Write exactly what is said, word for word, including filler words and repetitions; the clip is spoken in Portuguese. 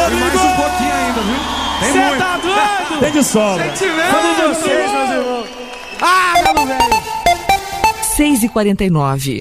Rodrigo! mais um pouquinho ainda, viu? Você tá doido? Tem de sobra. Sentimento! Vamos vocês, meus irmãos. Ah, galo velho! seis e quarenta e nove.